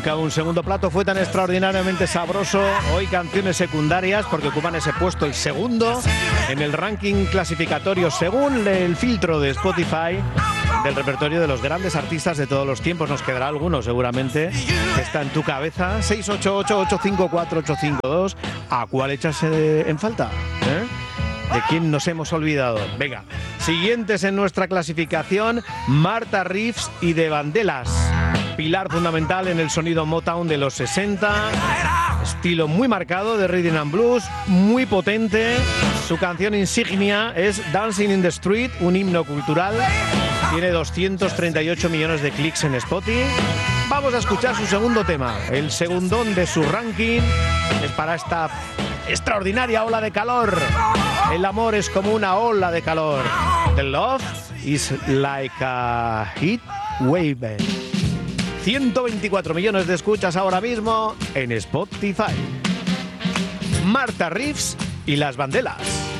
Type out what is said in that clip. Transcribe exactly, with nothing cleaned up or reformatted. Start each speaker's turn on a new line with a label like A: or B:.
A: Nunca un segundo plato fue tan extraordinariamente sabroso. Hoy canciones secundarias porque ocupan ese puesto, el segundo, en el ranking clasificatorio según el filtro de Spotify del repertorio de los grandes artistas de todos los tiempos. Nos quedará alguno seguramente que está en tu cabeza. seis ocho ocho, ocho cinco cuatro, ocho cinco dos. ¿A cuál echas eh, en falta? ¿Eh? ¿De quién nos hemos olvidado? Venga, siguientes en nuestra clasificación, Martha Reeves y The Vandellas. Pilar fundamental en el sonido Motown de los sesenta, estilo muy marcado de Rhythm and Blues, muy potente. Su canción insignia es Dancing in the Street, un himno cultural. Tiene doscientos treinta y ocho millones de clics en Spotify. Vamos a escuchar su segundo tema, el segundón de su ranking. Es para esta extraordinaria ola de calor. El amor es como una ola de calor. The love is like a heat wave. ciento veinticuatro millones de escuchas ahora mismo en Spotify. Martha Reeves y las Vandellas.